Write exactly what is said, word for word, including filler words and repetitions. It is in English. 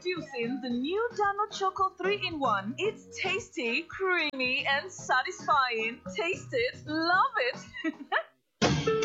Introducing the new Dano Choco three in one. It's tasty, creamy, and satisfying. Taste it, love it.